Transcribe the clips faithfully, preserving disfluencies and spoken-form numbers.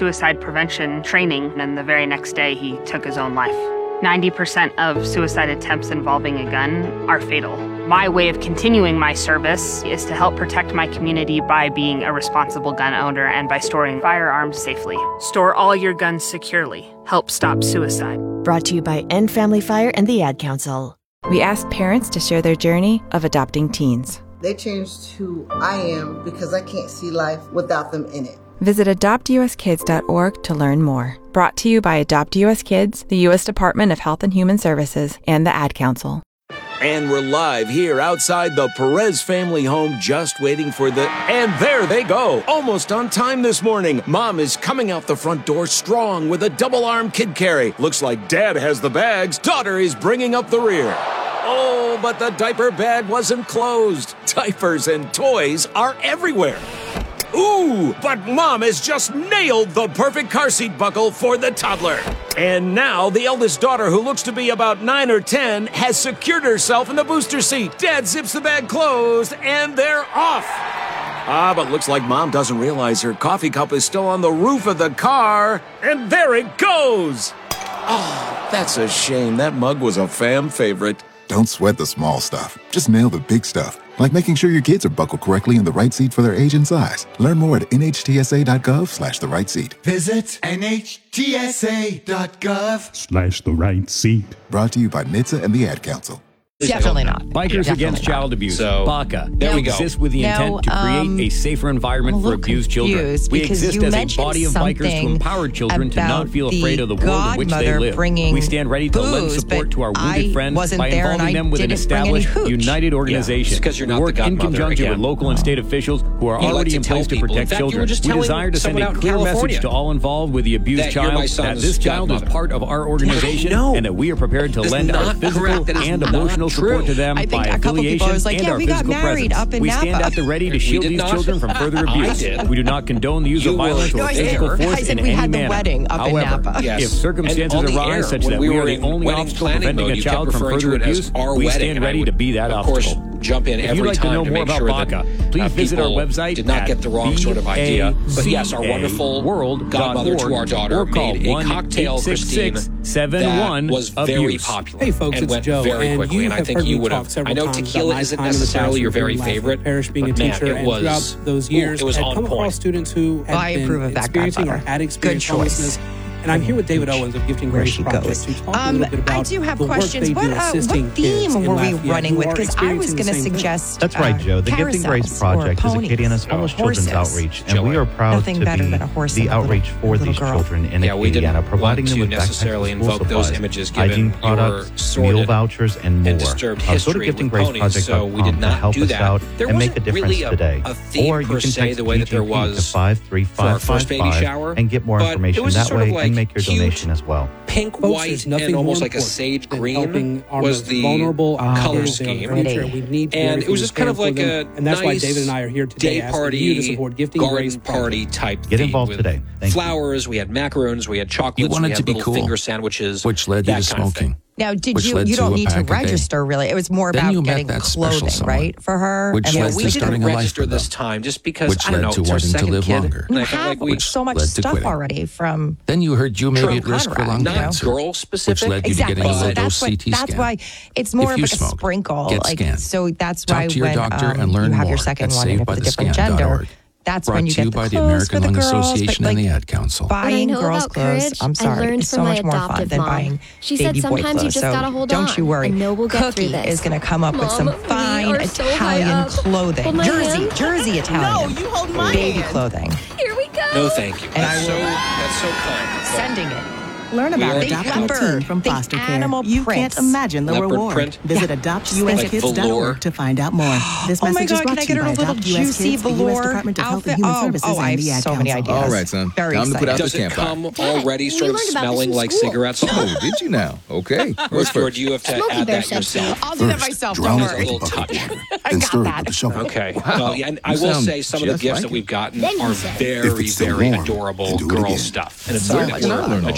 suicide prevention training, and the very next day he took his own life. ninety percent of suicide attempts involving a gun are fatal. My way of continuing my service is to help protect my community by being a responsible gun owner and by storing firearms safely. Store all your guns securely. Help stop suicide. Brought to you by End Family Fire and the Ad Council. We asked parents to share their journey of adopting teens. They changed who I am because I can't see life without them in it. Visit adopt u s kids dot org to learn more. Brought to you by Adopt U S Kids, the U S Department of Health and Human Services, and the Ad Council. And we're live here outside the Perez family home, just waiting for the... And there they go, almost on time this morning. Mom is coming out the front door strong with a double-arm kid carry. Looks like Dad has the bags. Daughter is bringing up the rear. Oh, but the diaper bag wasn't closed. Diapers and toys are everywhere. Ooh, but Mom has just nailed the perfect car seat buckle for the toddler. And now the eldest daughter, who looks to be about nine or ten, has secured herself in the booster seat. Dad zips the bag closed, and they're off. Ah, but looks like Mom doesn't realize her coffee cup is still on the roof of the car. And there it goes. Oh, that's a shame. That mug was a fam favorite. Don't sweat the small stuff. Just nail the big stuff, like making sure your kids are buckled correctly in the right seat for their age and size. Learn more at N H T S A dot gov slash the right seat. Visit N H T S A dot gov slash the right seat. Brought to you by N H T S A and the Ad Council. Definitely not. Bikers Definitely Against not. Child Abuse, So, BACA. there we we go. Exists with the Now, intent to create um, a safer environment for abused children. We because exist you as a mentioned body of bikers to something empower children to not feel about afraid of the world in which they godmother live. bringing We stand ready to lend booze, support to our but wounded I friends wasn't by there and involving I them with an didn't bring any established, hooch. united organization. Yeah, because you're not we work the in godmother conjunction again. with local and state officials who are You like already to in tell place to people. In protect fact, you were children. just We telling desire to send someone a out in clear message California to all involved with the abused that you're my child that son's this child is godmother. part of our organization No. and that we are prepared to That is lend our not physical correct. That is and not emotional true. support to them I think by a couple people affiliation was like, and yeah, our we got physical married presence. up in We stand Napa. at the ready to We shield did these not. children from further I abuse. did. We do not condone the use You of violence were or No, I physical said- force I said in we any had the manner. wedding up in However, Napa. Yes. if circumstances And on the arise air, such when that we we were are the in only wedding obstacle planning preventing mode, a you kept child from referring further to it as abuse, our we wedding, stand and I ready would, to be that of course, obstacle. jump in If every you'd like to time know to more make about sure BACA, that please uh, visit our people website did not at get the wrong sort of idea. But yes, our wonderful world godmother to our daughter made a cocktail, Christine, that was very popular Hey folks, and it's went Joe, very and quickly. you And I have think heard you me would talk have. several I know times tequila about my isn't time in the necessarily your classroom very from favorite, Parish being but a man, teacher, it and was throughout those ooh, years, it was I've on come across point. students who have I been approve of that experiencing or godmother. had experienced Good choice. homelessness. And I'm here with David Owens of Gifting Where Grace she Project goes. to talk Um, a little bit about I do have the work questions. they What, do uh, assisting what kids theme in were we Lafayette running who with? are Because I was experiencing going to the same thing. suggest That's right, uh, Joe. The Gifting Grace carousels Project or is a ponies Acadiana's or Homeless Children's horses. Outreach, and we are proud Nothing to better be than a horse the and a little- outreach for little these girl. children in Yeah, we didn't Acadiana, providing want them to with necessarily backpacks, school invoke those supplies, images given hygiene your products, sordid meal vouchers, and more. and disturbed Uh, go to history gifting with grace ponies, project so we did to not help do us that. out There and make wasn't a difference really a- today. a theme Or you per can se, text the way that there G G P to was five three for our five first five baby five shower, and get more but it information was that sort of way like and make your cute donation as well. pink, Folks, white, there's nothing and more almost like a important sage than green helping our was most the vulnerable color kids of the scheme. future. We need to do And it everything was just we kind can of for like them. a and that's why nice David and I are here today day asking party, you to support Gifting garden Grace party Project. type Get theme involved with today. Thank you. flowers, we had macaroons, we had chocolates, You wanted we had to be little cool, finger sandwiches, which led you that to kind of thing. smoking. Now, did which you? led You to don't a need to pack a day. register, really. It was more Then about you met getting that special clothing, someone, right, for her. which and led then to we we didn't starting a life register for them, this time just because which I don't led know, to it's our wanting to second live kid. longer. And You I felt have like we so much led to stuff quitting. already from. Then you heard you may be at True, risk for Conrad, lung you know? not cancer, girl specific. which led you Exactly. to getting a So low-dose that's C what. T That's scan. why it's more If of you like a smoke, sprinkle. get like scanned. so. That's Talk why to your when doctor um, and learn you have more your second at one, and if it's a different saved by the scam dot gender, org. that's Brought when you to you get the by the clothes for American the Lung girls. Association but, and like, the Ad Council. Buying What I know girls' about clothes. courage, I'm I sorry, learned it's so from my much more fun adoptive than mom. buying She said baby boy sometimes you clothes. just So gotta hold don't on. you worry. I know we'll get Cookie through this. is going to come up with some Mom, we fine are so high Italian up. clothing, Hold my Jersey, hand. Jersey Italian, No, you hold my baby hand. clothing. Here we go. No, thank you. And That's I so will- that's so kind. But Sending it. Learn We about are adopting a leopard. teen from Think foster care. animal You prints. can't imagine the Leopard reward. print? Visit Yeah. adopt u s Like kids dot velour? org to find out more. This Oh my message God, is can brought I to get you her by little Adopt U S juicy Kids, the U S velour Department of Health outfit? and Human Oh, Services, oh, I and the have Ad so many Council. ideas. All right, son. Very Time to put out excited. does the it campfire. come already sort of learned about this smelling in like school. cigarettes? Oh, did you now? Okay. Or What's do first? you have to Smokey add Bear that said yourself? I'll do that First, myself. drown Don't it A in worry. little a bucket touch. of water, I then got stir it that. with a shovel. Okay. Wow. Well, yeah, and I You will sound say some of the just gifts like that it. we've gotten Then are he said- very, If it's still very warm, adorable then do it girl again. stuff. And it's So something much that fun. we're Learn all adjusting this. to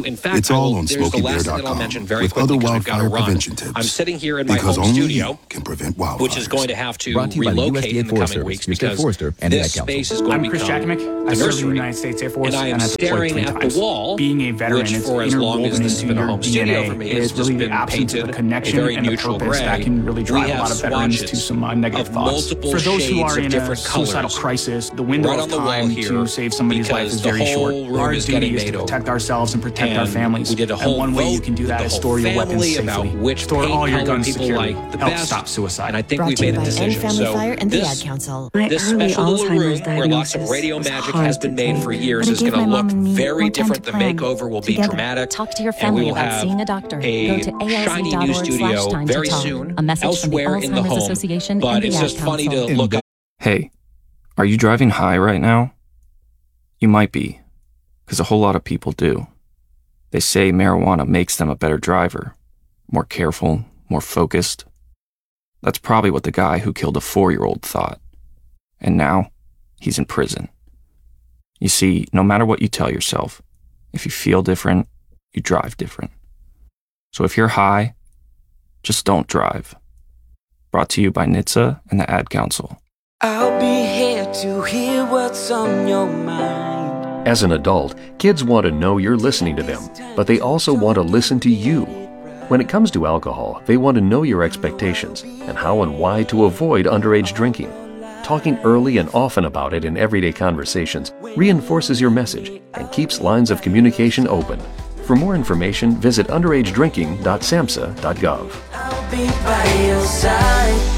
to. In fact, It's all will, on there's the Smokey Bear last dot thing that I'll mention com very with quickly other because I've got to wildfire run. prevention tips. I'm sitting here in my because home only studio, you can prevent wildfires. which is going to have to Brought to you by the U S relocate D A in the Forest coming Service, weeks your state because forester, and the this Ad Council. space is going I'm to Chris become Jackomick. the I served in the nursery. United States Air Force, And I am and I've deployed staring three at times. the wall, Being a veteran which is for as long as interwoven this has into been a your home D N studio A. for me, It it's is just really the been absence of painted the a connection very and the neutral purpose gray. that can really We drive a have lot of veterans to swatches some uh, negative of thoughts. multiple For those who shades are of in a different suicidal colors crisis, the window right of on the wall time here, to save somebody's life because is the very whole short. room Our is duty getting is to made protect over. ourselves and protect our And families. we did a whole and one way you vote can do that with is the store whole your weapons family safely. about which Store paint all your color guns people securely. like the Help best. stop suicide. And I think Brought we've to you made a by End decision. Family So Fire and the this, Ad Council. My this early special little Alzheimer's room where lots of diagnosis radio was magic hard has been to made take, for years but it is gave going to my look mom and me very more time different. to The plan. makeover will be Together. dramatic. Talk to your and we family will about have seeing a doctor. a Go to shiny new alz.org studio slash time very to talk. soon A message elsewhere from the in the Alzheimer's home. Association But and it's the just Ad funny to Council. look up. Hey, are you driving high right now? You might be, because a whole lot of people do. They say marijuana makes them a better driver, more careful, more focused. That's probably what the guy who killed a four-year-old thought. And now, he's in prison. You see, no matter what you tell yourself, if you feel different, you drive different. So if you're high, just don't drive. Brought to you by N H T S A and the Ad Council. I'll be here to hear what's on your mind. As an adult, kids want to know you're listening to them, but they also want to listen to you. When it comes to alcohol, they want to know your expectations and how and why to avoid underage drinking. Talking early and often about it in everyday conversations reinforces your message and keeps lines of communication open. For more information, visit underage drinking dot samhsa dot gov. I'll be by your side.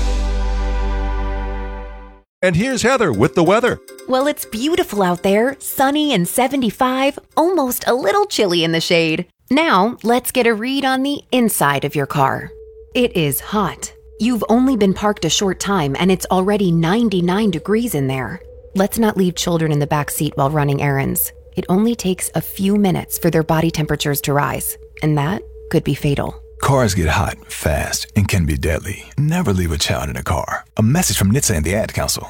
And here's Heather with the weather. Well, it's beautiful out there, sunny and seventy-five, almost a little chilly in the shade. Now, let's get a read on the inside of your car. It is hot. You've only been parked a short time and it's already ninety-nine degrees in there. Let's not leave children in the back seat while running errands. It only takes a few minutes for their body temperatures to rise, and that could be fatal. Cars get hot, fast, and can be deadly. Never leave a child in a car. A message from N H T S A and the Ad Council.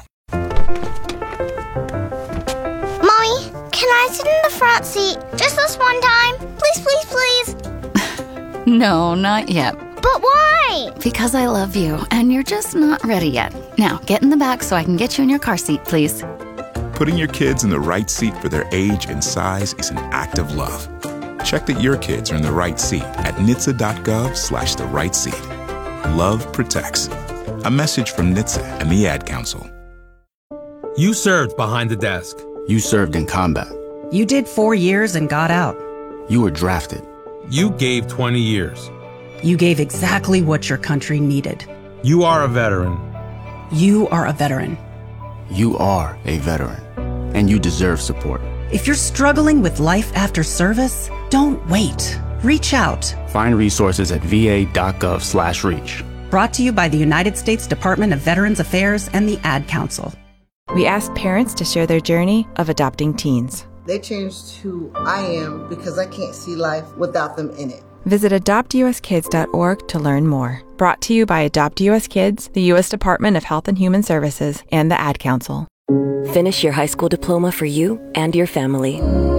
Mommy, can I sit in the front seat just this one time? Please, please, please. No, not yet. But why? Because I love you, and you're just not ready yet. Now, get in the back so I can get you in your car seat, please. Putting your kids in the right seat for their age and size is an act of love. Check that your kids are in the right seat at N H T S A dot gov slash the right seat. Love protects. A message from N H T S A and the Ad Council. You served behind the desk. You served in combat. You did four years and got out. You were drafted. You gave twenty years. You gave exactly what your country needed. You are a veteran. You are a veteran. You are a veteran, and you deserve support. If you're struggling with life after service, don't wait. Reach out. Find resources at V A dot gov slash reach. Brought to you by the United States Department of Veterans Affairs and the Ad Council. We asked parents to share their journey of adopting teens. They changed who I am because I can't see life without them in it. Visit adopt u s kids dot org to learn more. Brought to you by Adopt U S Kids, the U S Department of Health and Human Services, and the Ad Council. Finish your high school diploma for you and your family.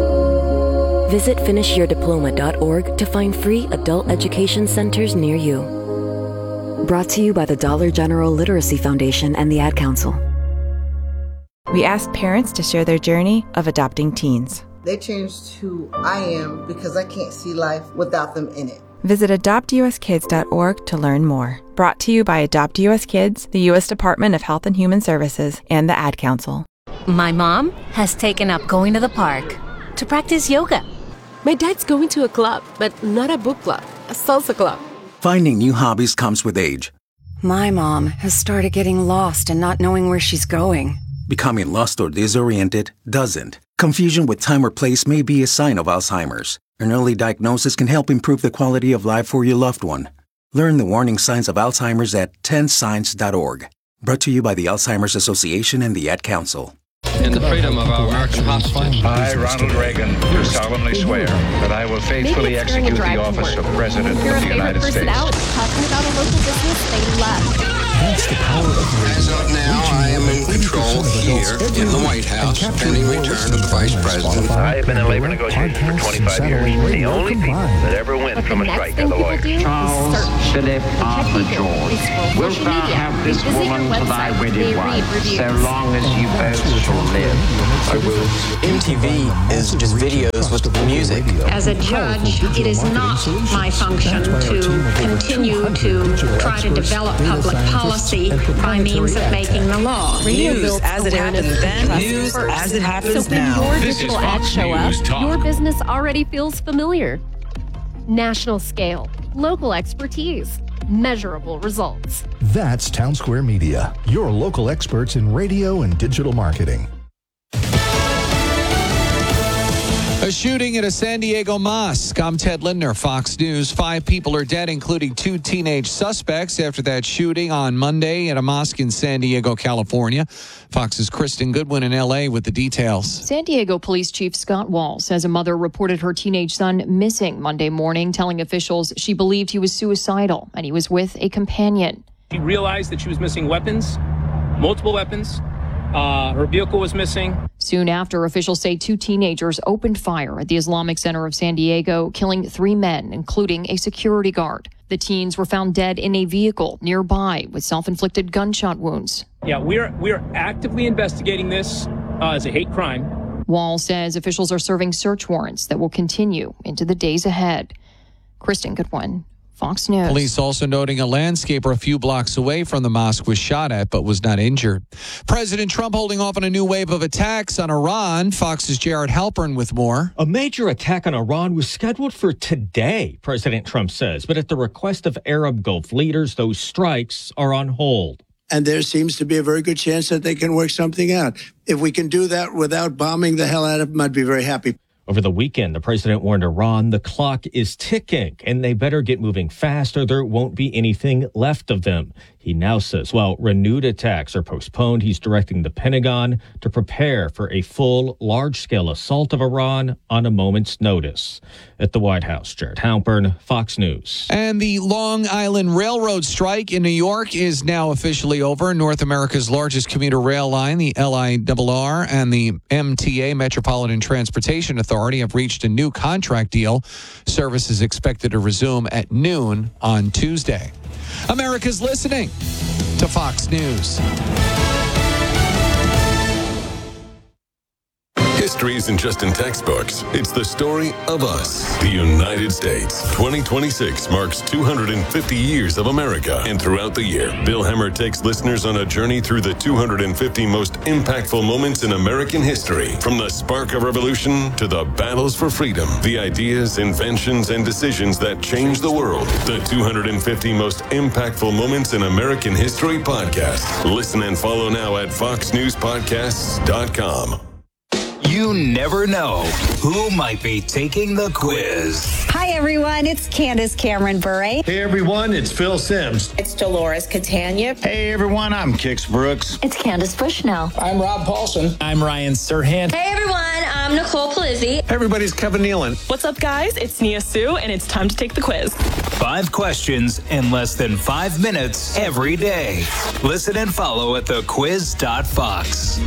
Visit finish your diploma dot org to find free adult education centers near you. Brought to you by the Dollar General Literacy Foundation and the Ad Council. We asked parents to share their journey of adopting teens. They changed who I am because I can't see life without them in it. Visit adopt u s kids dot org to learn more. Brought to you by Adopt U S Kids, the U S Department of Health and Human Services, and the Ad Council. My mom has taken up going to the park to practice yoga. My dad's going to a club, but not a book club, a salsa club. Finding new hobbies comes with age. My mom has started getting lost and not knowing where she's going. Becoming lost or disoriented doesn't. Confusion with time or place may be a sign of Alzheimer's. An early diagnosis can help improve the quality of life for your loved one. Learn the warning signs of Alzheimer's at ten signs dot org. Brought to you by the Alzheimer's Association and the Ad Council. In the freedom of our American hostage. I, Ronald Reagan, do solemnly swear that I will faithfully execute the office of President of the United States. Talking about a local business they love. That's the power of radio. As of now, I am in control here in the White House, pending return of the Vice President. I have been in labor negotiations for twenty-five years. The only people that ever win from a strike are the lawyers. Charles Philip Arthur George, wilt thou have this woman for thy wedded wife, so long as you both shall live? I will. M T V is just videos with music. As a judge, it is not my function to continue to try to develop public policy by means of making the law. News as it happened then, news as it happens now. So when your digital ads show up, your business already feels familiar. National scale, local expertise, measurable results. That's Town Square Media, your local experts in radio and digital marketing. A shooting at a San Diego mosque. I'm Ted Lindner, Fox News. Five people are dead, including two teenage suspects after that shooting on Monday at a mosque in San Diego, California. Fox's Kristen Goodwin in L A with the details. San Diego Police Chief Scott Wall says a mother reported her teenage son missing Monday morning, telling officials she believed he was suicidal and he was with a companion. She realized that she was missing weapons, multiple weapons. Uh, her vehicle was missing. Soon after, officials say two teenagers opened fire at the Islamic Center of San Diego, killing three men, including a security guard. The teens were found dead in a vehicle nearby with self-inflicted gunshot wounds. Yeah, we're we're actively investigating this uh, as a hate crime. Wall says officials are serving search warrants that will continue into the days ahead. Kristen Goodwin, Fox News. Police also noting a landscaper a few blocks away from the mosque was shot at but was not injured. President Trump holding off on a new wave of attacks on Iran. Fox's Jared Halpern with more. A major attack on Iran was scheduled for today, President Trump says, but at the request of Arab Gulf leaders, those strikes are on hold. And there seems to be a very good chance that they can work something out. If we can do that without bombing the hell out of them, I'd be very happy. Over the weekend, the president warned Iran the clock is ticking and they better get moving fast or there won't be anything left of them. He now says, while renewed attacks are postponed, he's directing the Pentagon to prepare for a full, large-scale assault of Iran on a moment's notice. At the White House, Jared Halpern, Fox News. And the Long Island Railroad strike in New York is now officially over. North America's largest commuter rail line, the L I R R, and the M T A, Metropolitan Transportation Authority, have reached a new contract deal. Service is expected to resume at noon on Tuesday. America's listening to Fox News. History isn't just in textbooks. It's the story of us, the United States. twenty twenty-six marks two hundred fifty years of America. And throughout the year, Bill Hemmer takes listeners on a journey through the two hundred fifty most impactful moments in American history. From the spark of revolution to the battles for freedom, the ideas, inventions, and decisions that changed the world. The two hundred fifty most impactful moments in American history podcast. Listen and follow now at fox news podcasts dot com. You never know who might be taking the quiz. Hi, everyone. It's Candace Cameron Bure. Hey, everyone. It's Phil Sims. It's Dolores Catania. Hey, everyone. I'm Kix Brooks. It's Candace Bushnell. I'm Rob Paulson. I'm Ryan Serhant. Hey, everyone. I'm Nicole Palizzi. Hey, everybody's Kevin Nealon. What's up, guys? It's Nia Sue, and it's time to take the quiz. Five questions in less than five minutes every day. Listen and follow at the quiz dot fox.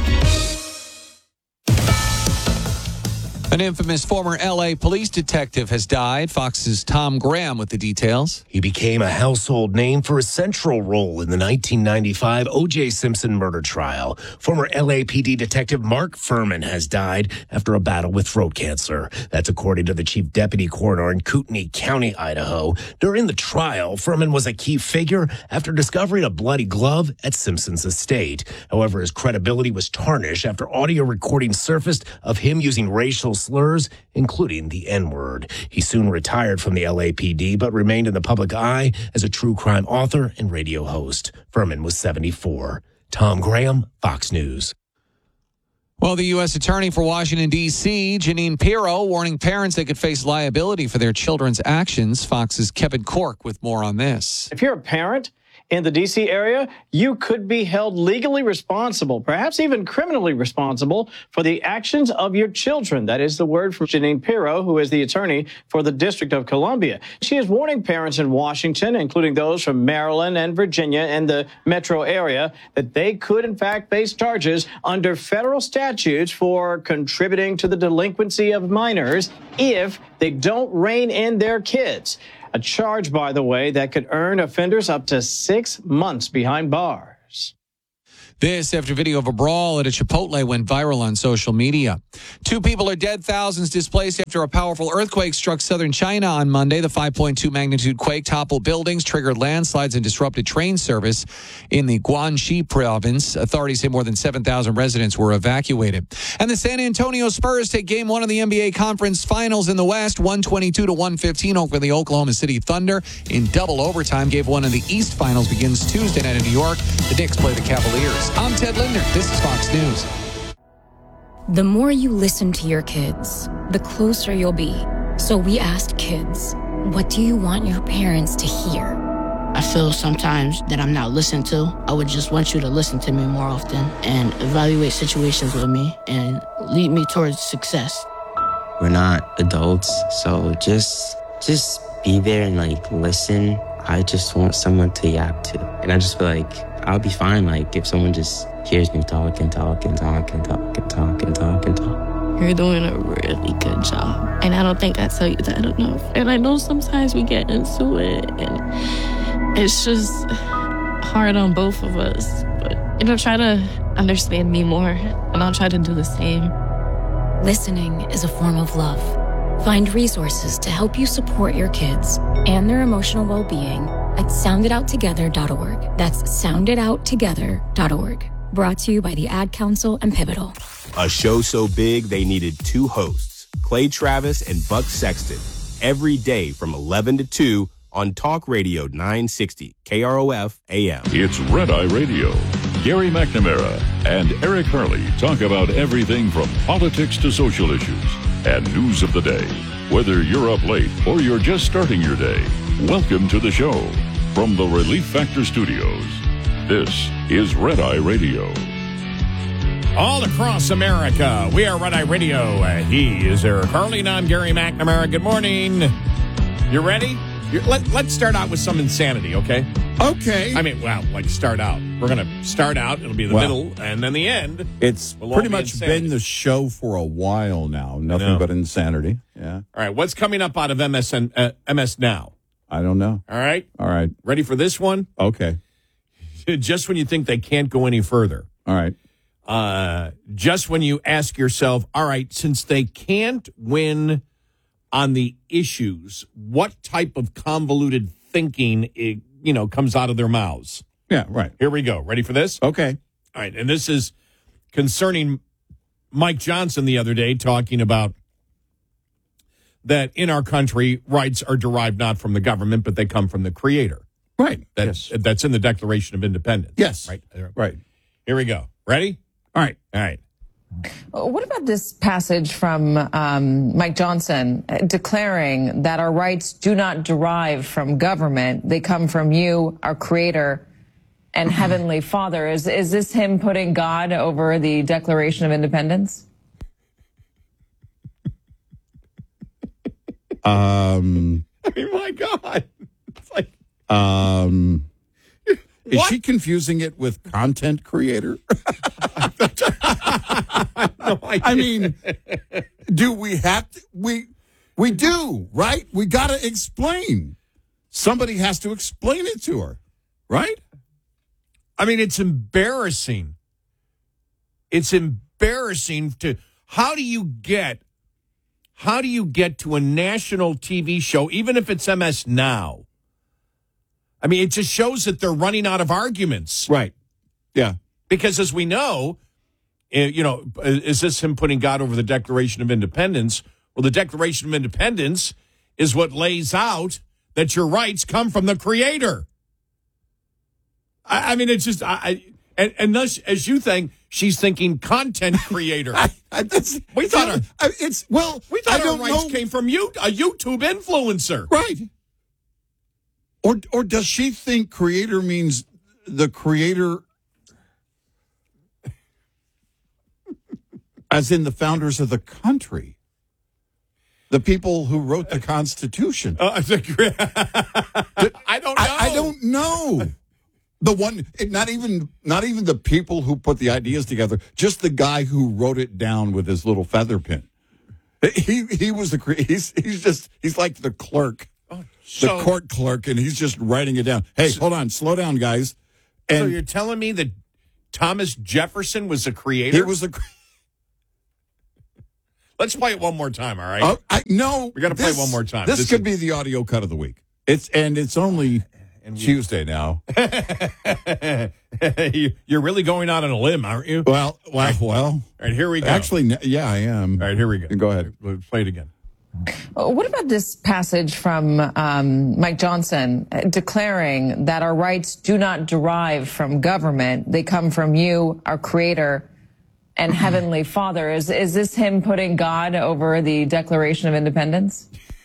An infamous former L A police detective has died. Fox's Tom Graham with the details. He became a household name for a central role in the nineteen ninety-five O J Simpson murder trial. Former L A P D detective Mark Furman has died after a battle with throat cancer. That's according to the chief deputy coroner in Kootenai County, Idaho. During the trial, Furman was a key figure after discovering a bloody glove at Simpson's estate. However, his credibility was tarnished after audio recordings surfaced of him using racial slurs, including the N-word. He soon retired from the L A P D, but remained in the public eye as a true crime author and radio host. Furman was seventy-four. Tom Graham, Fox News. Well, the U S Attorney for Washington, D C, Janine Pirro, warning parents they could face liability for their children's actions. Fox's Kevin Cork with more on this. If you're a parent in the D C area, you could be held legally responsible, perhaps even criminally responsible, for the actions of your children. That is the word from Jeanine Pirro, who is the attorney for the District of Columbia. She is warning parents in Washington, including those from Maryland and Virginia and the metro area, that they could, in fact, face charges under federal statutes for contributing to the delinquency of minors if they don't rein in their kids. A charge, by the way, that could earn offenders up to six months behind bars. This after video of a brawl at a Chipotle went viral on social media. Two people are dead, thousands displaced after a powerful earthquake struck southern China on Monday. The five point two magnitude quake toppled buildings, triggered landslides, and disrupted train service in the Guangxi province. Authorities say more than seven thousand residents were evacuated. And the San Antonio Spurs take game one of the N B A Conference Finals in the West, one twenty-two to one fifteen over the Oklahoma City Thunder in double overtime. Game one of the East Finals begins Tuesday night in New York. The Knicks play the Cavaliers. I'm Ted Linder. This is Fox News. The more you listen to your kids, the closer you'll be. So we asked kids, what do you want your parents to hear? I feel sometimes that I'm not listened to. I would just want you to listen to me more often and evaluate situations with me and lead me towards success. We're not adults, so just just be there and like listen. I just want someone to yap to. And I just feel like I'll be fine, like, if someone just hears me talk and talk and talk and talk and talk and talk and talk. You're doing a really good job. And I don't think I tell you that enough. And I know sometimes we get into it, and it's just hard on both of us. But, you know, try to understand me more, and I'll try to do the same. Listening is a form of love. Find resources to help you support your kids and their emotional well-being at sound it out together dot org. That's sound it out together dot org. Brought to you by the Ad Council and Pivotal. A show so big they needed two hosts, Clay Travis and Buck Sexton, every day from eleven to two on Talk Radio nine sixty K R O F A M. It's Red Eye Radio. Gary McNamara and Eric Hurley talk about everything from politics to social issues and news of the day. Whether you're up late or you're just starting your day, welcome to the show. From the Relief Factor Studios, this is Red Eye Radio. All across America, we are Red Eye Radio. Uh, he is Eric Hurley, and I'm Gary McNamara. Good morning. You ready? You're, let, let's start out with some insanity, okay? Okay. I mean, well, like start out. We're going to start out. It'll be the well, middle, and then the end. It's pretty much insanity. been the show for a while now. Nothing but insanity. Yeah. All right. What's coming up out of M S N, uh, M S Now? I don't know. All right. All right. Ready for this one? Okay. Just when you think they can't go any further. All right. Uh, just when you ask yourself, all right, since they can't win on the issues, what type of convoluted thinking, it, you know, comes out of their mouths? Yeah, right. Here we go. Ready for this? Okay. All right. And this is concerning Mike Johnson the other day talking about that in our country, rights are derived not from the government, but they come from the Creator. Right. That, yes. That's in the Declaration of Independence. Yes. Right. Right. Here we go. Ready? All right. All right. What about this passage from um, Mike Johnson declaring that our rights do not derive from government? They come from you, our Creator, and Heavenly Father. Is, is this him putting God over the Declaration of Independence? Um, I mean, my God. It's like, um, is what? She confusing it with content creator? no I mean, do we have to? We, we do, right? We got to explain. Somebody has to explain it to her, right? I mean, it's embarrassing. It's embarrassing to, how do you get, how do you get to a national T V show, even if it's M S Now? I mean, it just shows that they're running out of arguments. Right. Yeah. Because as we know, you know, is this him putting God over the Declaration of Independence? Well, the Declaration of Independence is what lays out that your rights come from the Creator. I, I mean, it's just, I, I and, and thus, as you think, she's thinking content creator. I, I, that's, we thought our, I, it's well, we thought I our rights know. came from you, a YouTube influencer, right? Or or does she think creator means the creator as in the founders of the country? The people who wrote the Constitution. Uh, I don't know. I, I don't know. The one, not even, not even the people who put the ideas together. Just the guy who wrote it down with his little feather pen. He he was the cre- he's he's just he's like the clerk, oh, so, the court clerk, and he's just writing it down. Hey, so, hold on, slow down, guys. And so you're telling me that Thomas Jefferson was the creator? He was the. Let's play it one more time, all right? Uh, I, no. We got to play it one more time. This, this could is... be the audio cut of the week. It's And it's only and we... Tuesday now. You're really going out on a limb, aren't you? Well, well, well. All right, here we go. Actually, yeah, I am. All right, here we go. Go ahead. Let's play it again. What about this passage from um, Mike Johnson declaring that our rights do not derive from government? They come from you, our creator, and Heavenly Father. Is is this him putting God over the Declaration of Independence?